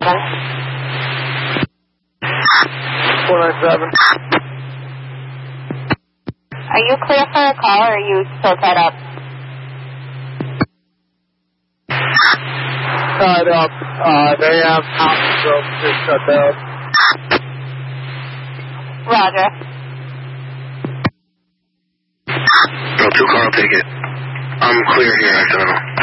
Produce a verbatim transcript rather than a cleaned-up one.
four nine seven. Are you clear for a call or are you still tied up? Tied up. Uh, they have mountain ropes to shut down. Roger. No, two car, I'll take it. I'm clear here, I don't know.